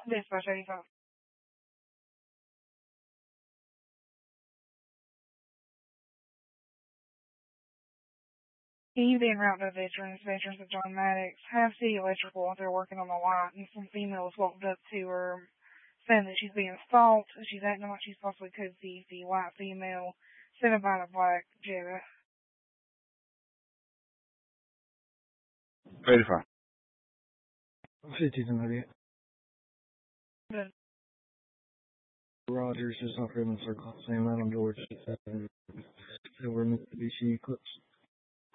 Dispatch 85. Eve en route to veterans of John Maddox, Half City Electrical out there working on the light, and some females walked up to her saying that she's being stalked. She's acting like she's possibly could see the white female sitting by the black Jetta. 85. 5298. Rogers, just off Ribbon Circle, same night on George. So we're Mitsubishi Eclipse.